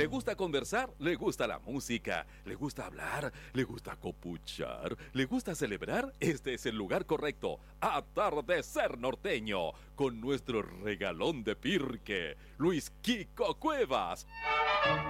¿Le gusta conversar? ¿Le gusta la música? ¿Le gusta hablar? ¿Le gusta copuchar? ¿Le gusta celebrar? Este es el lugar correcto. Atardecer Norteño, con nuestro regalón de Pirque, Luis Quico Cuevas.